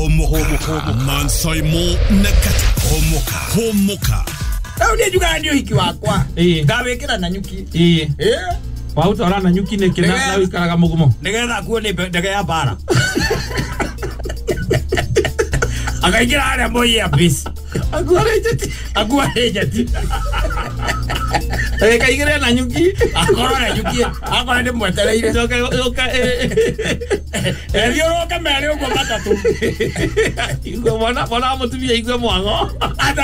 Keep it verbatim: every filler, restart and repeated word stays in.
Homoka. Mansai mo nakata. Homoka. Homoka. Tao ni juga ndio hiki wakwa. Eh. Ngawekera na nyuki. Eh. Eh. Wauta ora na nyuki ne kina na wikaraga mugumo. Ngegetha kuone ndege ya bara. Akaingira aria moyi ya bisi. Agora ejeti. Agua ejeti. Eh kaigire na nyuki. Akora na nyuki. Akora ndi mwetereire. Joka joka eh. Elio roka mere uko matatu. Igwe mwana mwana mutumia igwe mwango.